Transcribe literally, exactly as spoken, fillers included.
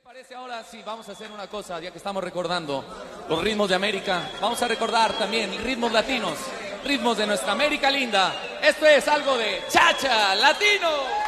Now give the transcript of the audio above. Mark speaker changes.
Speaker 1: Parece ahora sí, vamos a hacer una cosa, ya que estamos recordando los ritmos de América, vamos a recordar también ritmos latinos, ritmos de nuestra América linda. Esto es algo de Cha-Cha Latino.